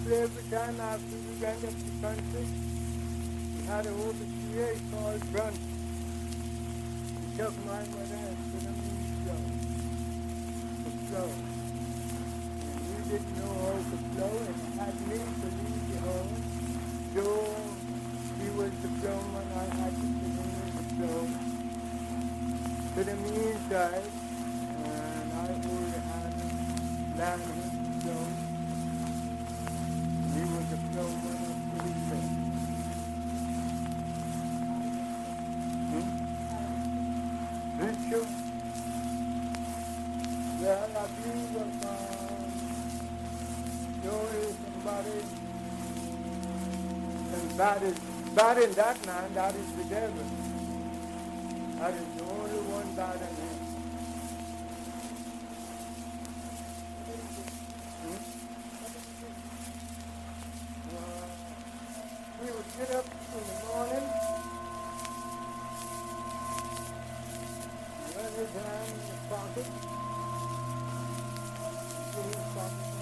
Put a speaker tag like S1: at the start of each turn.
S1: every time after we went up the country. We had an overseer called Brunt. He took my mother and put him in the flow. And we didn't know how to flow, and he had me to lead the home. Though he was the flowman, I had to put him in the flow. Put him inside, and I hold the hand and land him to flow. He was the flowman until he fell. Ritual? Well, I believe of story somebody, and bad in that man, that is the devil. That is the only one bad in him. We would get up in the morning, run his hand in his pocket, in his pocket.